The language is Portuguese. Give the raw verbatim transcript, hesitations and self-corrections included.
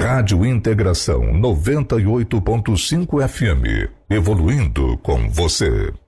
Rádio Integração noventa e oito ponto cinco F M. Evoluindo com você.